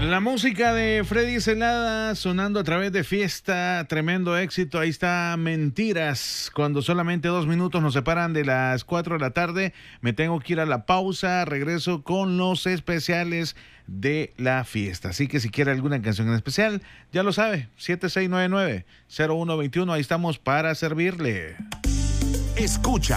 La música de Freddy Zelada sonando a través de Fiesta, tremendo éxito. Ahí está Mentiras, cuando solamente 2 minutos nos separan de las 4 de la tarde. Me tengo que ir a la pausa, regreso con los especiales de la fiesta. Así que si quiere alguna canción en especial, ya lo sabe, 7699-0121, ahí estamos para servirle. Escucha